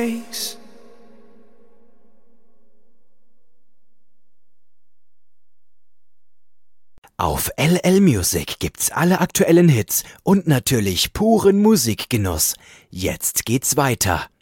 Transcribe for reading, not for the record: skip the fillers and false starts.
Auf LL Music gibt's alle aktuellen Hits und natürlich puren Musikgenuss. Jetzt geht's weiter.